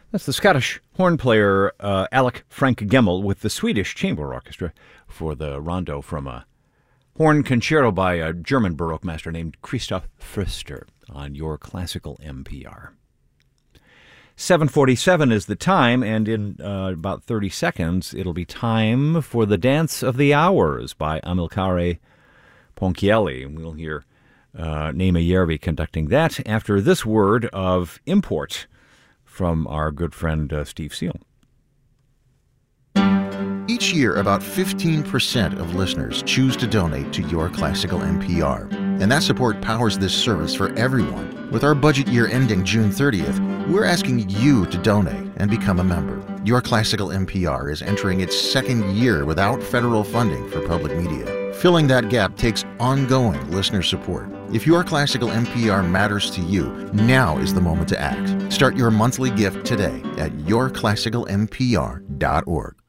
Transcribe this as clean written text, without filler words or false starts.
That's the Scottish horn player Alec Frank Gemmel with the Swedish Chamber Orchestra for the rondo from a horn concerto by a German Baroque master named Christoph Fröster on your classical NPR. 7:47 is the time, and in about 30 seconds, it'll be time for the Dance of the Hours by Amilcare Ponchielli. We'll hear Naima Järvi conducting that after this word of import from our good friend Steve Seal. Each year, about 15% of listeners choose to donate to Your Classical NPR. And that support powers this service for everyone. With our budget year ending June 30th, we're asking you to donate and become a member. Your Classical NPR is entering its second year without federal funding for public media. Filling that gap takes ongoing listener support. If Your Classical NPR matters to you, now is the moment to act. Start your monthly gift today at yourclassicalnpr.org.